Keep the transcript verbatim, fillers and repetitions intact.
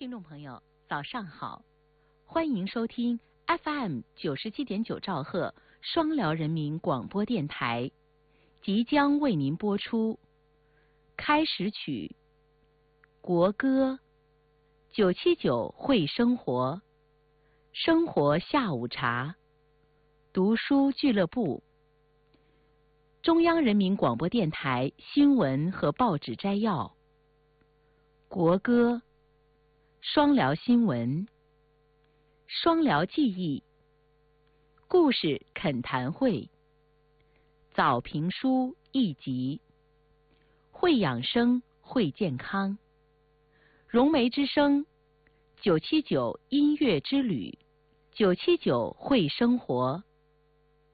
听众朋友，早上好，欢迎收听 F M 九十七点九兆赫双辽人民广播电台，即将为您播出开始曲、国歌、九七九会生活、生活下午茶、读书俱乐部、中央人民广播电台新闻和报纸摘要、国歌、双辽新闻、双辽记忆、故事恳谈会、早评书一集、会养生会健康、融媒之声、九七九音乐之旅、九七九会生活、